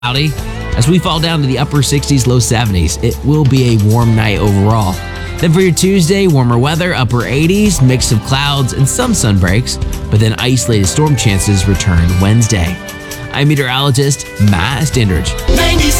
cloudy. As we fall down to the upper 60s, low 70s, it will be a warm night overall. Then for your Tuesday, warmer weather, upper 80s, mix of clouds and some sun breaks, but then isolated storm chances return Wednesday. I'm meteorologist Matt Stindridge. 96.